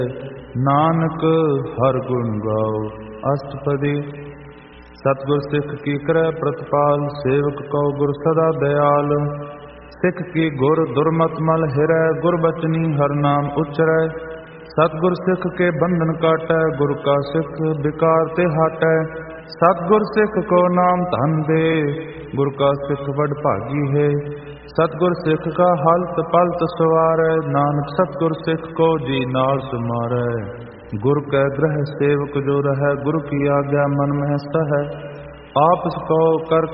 ਨਾਨਕ ਹਰ ਗੁਣ ਗਾਓ। ਅਸ਼ਟਪਦੀ। ਸਤਿਗੁਰ ਸਿੱਖ ਕੀ ਕਰੈ ਪ੍ਰਤਪਾਲ, ਸੇਵਕ ਕਉ ਗੁਰ ਸਦਾ ਦਇਆਲ। ਸਿੱਖ ਕੀ ਗੁਰ ਦੁਰਮਤ ਮਲ ਹਿਰੈ, ਗੁਰ ਬਚਨੀ ਹਰ ਨਾਮ ਉਚਰੈ। ਸਤਿਗੁਰ ਸਿੱਖ ਕੇ ਬੰਧਨ ਕਾਟੈ, ਗੁਰ ਕਾ ਸਿੱਖ ਵਿਕਾਰ ਤੇ ਹਟੈ। ਸਤਿਗੁਰ ਸਿੱਖ ਕੋ ਨਾਮ ਧਨ ਦੇ, ਗੁਰ ਕਾ ਸਿੱਖ ਵਡ ਭਾਗੀ ਹੈ। ਸਤਿਗੁਰ ਸਿੱਖ ਕਾ ਹਲਤ ਪਲਤ ਸਵਾਰੈ, ਨਾਨਕ ਸਤਿਗੁਰ ਸਿੱਖ ਕੋ ਜੀ ਨਾਲ ਸੁਮਾਰੈ। ਗੁਰ ਕੈ ਗ੍ਰਹਿ ਸੇਵਕ ਜੋ ਰਹੈ, ਗੁਰੂ ਕੀ ਆਗਿਆ ਮਨ ਮਹਿ ਸਹੈ। ਆਪਸ ਕਉ ਕਰ